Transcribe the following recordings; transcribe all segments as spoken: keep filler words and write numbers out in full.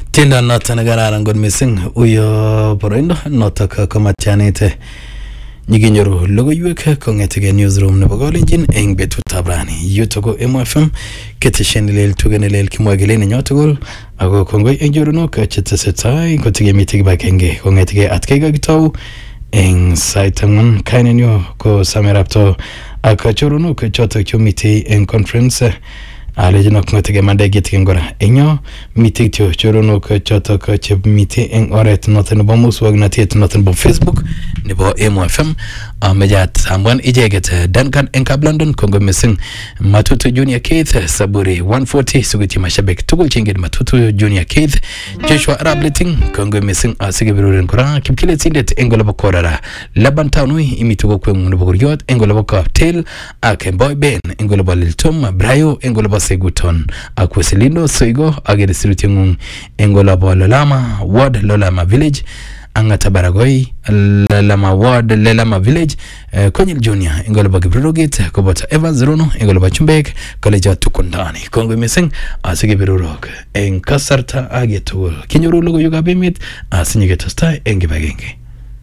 Tinda noto nagararan god missing uyo boroindo noto kamatianete nyiginyoru logoywek kongetege newsroom nebo Kalenjin eng betutab rani yuto M F M keteshen lel tugenelel kimwagelen nyotogol ago kongoi eng jorunok chetesetai kotige mitig bakenge kongetege atkega gitau eng saitangun kainenyo ko samerapto akachorunok choto chomiti eng conference alejino kngotege mandege tingora enyo mitig tyo choronok choto ko chemiti eng oret noto nebo muswagnatet noto nebo Facebook nebo M F M amejat amwan ijeget Duncan eng Kab London kongo missing Matutu Junior Keith Saburi one forty suguti mashabik tugul chinged Matutu Junior Keith Joshua Rableting kongo missing asige biruren kora kipkile tindet engolo bokorara Laban Townui imitugo kwengu nebo guriot engolo bokaptel akemboy Ben engolo baliltom Brayo engolo Seguton akwesilindo soigo agere sirutingung engola bololama ward lolama village angata baragoi lolama ward lolama village uh, Konyil Junior engola bagibrogit kobota Evans Rono engola bachumbek college tukundani kongo missing asige birurok en kasarta agetul kinyoru logo yoga bemit asinyige tostai engibagenge.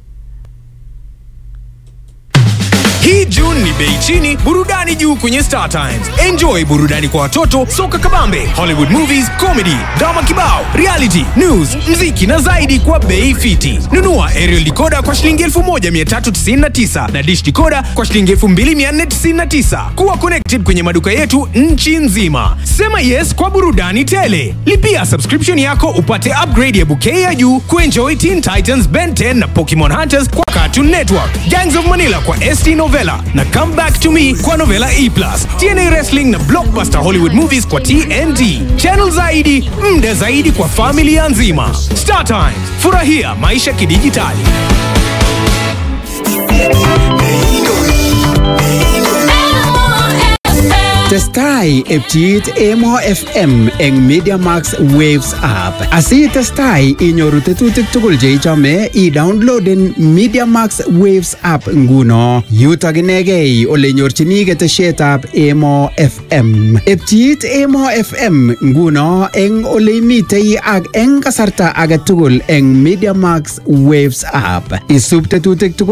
Hii June ni bei chini, burudani juu kwenye Star Times. Enjoy burudani kwa watoto, soka kabambe, Hollywood movies, comedy, drama kibao, reality, news, mziki na zaidi kwa bei fiti. Nunua aerial decoder kwa shilingi elfu moja mia tatu tisini na tisa na dish decoder kwa shilingi elfu mbili mia nne tisini na tisa. Kuwa connected kwenye maduka yetu nchi nzima. Sema yes kwa burudani tele. Lipia subscription yako upate upgrade ya bouquet ya juu kuenjoy Teen Titans, Ben ten na Pokemon Hunters kwa Cartoon Network. Gangs of Manila kwa S T Novella na Come Back to Me kwa Novella E plus. T N A Wrestling na Blockbuster Hollywood Movies kwa T N T. Channel zaidi, mda zaidi kwa familia nzima. Star Times, furahia maisha kidijitali. Testai epchit Emo F M eng Media Max Waves app. Asi testai inyoru tetutik tugul che ichome i downloaden Media Max Waves app nguno. Yutok inegei ole nyorchini ketesietab Emo F M. Epchit Emo F M nguno eng ole imitei ak eng kasarta age tugul eng Media Max Waves app. Isub tetutik tugul